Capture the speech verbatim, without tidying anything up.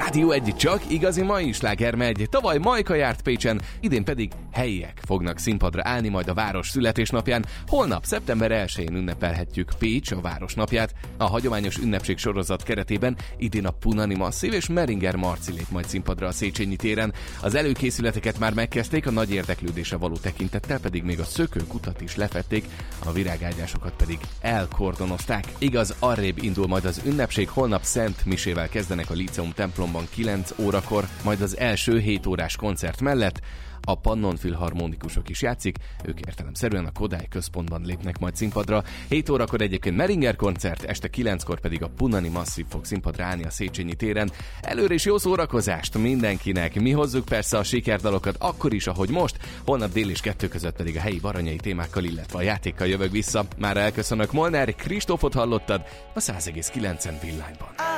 Rádió egy csak igazi mai sláger megy. Tavaly Majka járt Pécsen, idén pedig helyiek fognak színpadra állni majd a város születésnapján. Holnap, szeptember elsején ünnepelhetjük Pécs a városnapját. A hagyományos ünnepség sorozat keretében idén a Punani Masszív és Meringer Marci lép majd színpadra a Széchenyi téren. Az előkészületeket már megkezdték, a nagy érdeklődésre való tekintettel pedig még a szökőkutat is lefették, a virágágyásokat pedig elkordonozták. Igaz, arrébb indul majd az ünnepség, holnap Szent Misével kezdenek a Líceum templomban kilenc órakor, majd az első hét órás koncert mellett a Pannon Filharmonikusok is játszik, ők értelemszerűen a Kodály központban lépnek majd színpadra. hét órakor egyébként Meringer koncert, este kilenckor pedig a Punani Masszív fog színpadra állni a Széchenyi téren. Előre is jó szórakozást mindenkinek, mi hozzuk persze a sikerdalokat akkor is, ahogy most, holnap dél és kettő között pedig a helyi baranyai témákkal, illetve a játékkal jövök vissza. Már elköszönök, Molnár Kristófot hallottad a száz egész kilencen Villányban.